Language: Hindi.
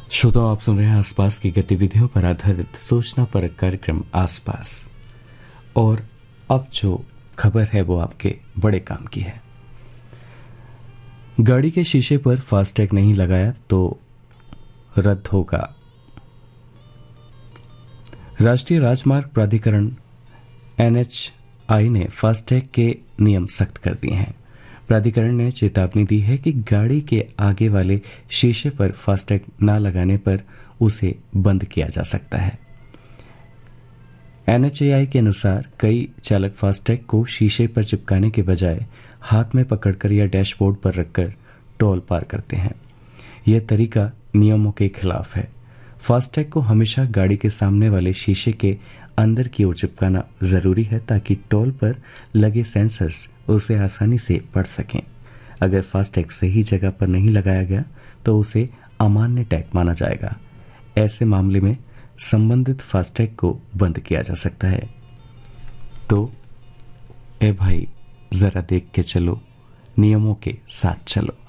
श्रोताओ, आप सुन रहे हैं आसपास की गतिविधियों पर आधारित सूचना परक कार्यक्रम आसपास। और अब जो खबर है वो आपके बड़े काम की है। गाड़ी के शीशे पर फास्टैग नहीं लगाया तो रद्द होगा। राष्ट्रीय राजमार्ग प्राधिकरण NHAI ने फास्टैग के नियम सख्त कर दिए हैं। प्राधिकरण ने चेतावनी दी है कि गाड़ी के आगे वाले शीशे पर फास्टैग न लगाने पर उसे बंद किया जा सकता है। NHAI के अनुसार कई चालक फास्टैग को शीशे पर चिपकाने के बजाय हाथ में पकड़कर या डैशबोर्ड पर रखकर टोल पार करते हैं। यह तरीका नियमों के खिलाफ है। फास्टैग को हमेशा गाड़ी के सामने वाले शीशे के अंदर की ओर चिपकाना जरूरी है ताकि टोल पर लगे सेंसर्स उसे आसानी से पढ़ सकें। अगर फास्टैग सही जगह पर नहीं लगाया गया तो उसे अमान्य टैग माना जाएगा। ऐसे मामले में संबंधित फास्टैग को बंद किया जा सकता है। तो ए भाई, जरा देख के चलो, नियमों के साथ चलो।